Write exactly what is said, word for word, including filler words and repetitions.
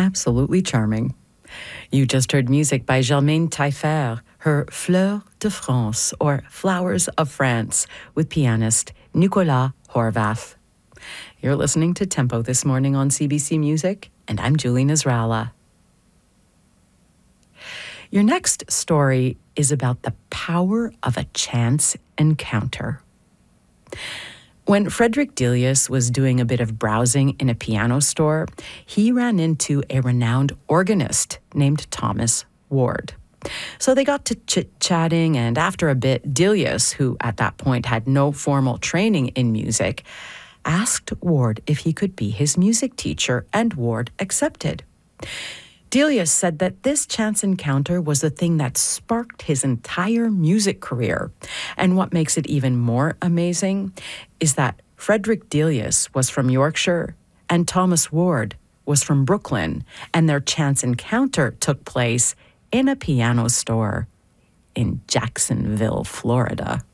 absolutely charming. You just heard music by Germaine Taillefer, her Fleurs de France, or Flowers of France, with pianist Nicolas Horvath. You're listening to Tempo this morning on C B C Music, and I'm Julie Nasrallah. Your next story is about the power of a chance encounter. When Frederick Delius was doing a bit of browsing in a piano store, he ran into a renowned organist named Thomas Ward. So they got to chit-chatting, and after a bit, Delius, who at that point had no formal training in music, asked Ward if he could be his music teacher, and Ward accepted. Delius said that this chance encounter was the thing that sparked his entire music career. And what makes it even more amazing is that Frederick Delius was from Yorkshire and Thomas Ward was from Brooklyn, and their chance encounter took place in a piano store in Jacksonville, Florida.